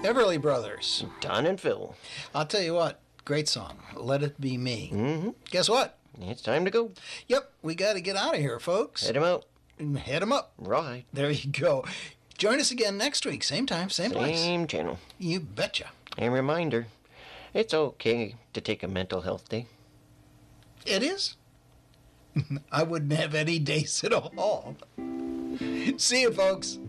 Everly Brothers. Don and Phil. I'll tell you what, great song. Let It Be Me. Mm-hmm. Guess what? It's time to go. Yep, we got to get out of here, folks. Head him out. Head 'em up. Right. There you go. Join us again next week. Same time, same place. Same channel. You betcha. And reminder, it's okay to take a mental health day. It is. I wouldn't have any days at all. See you, folks.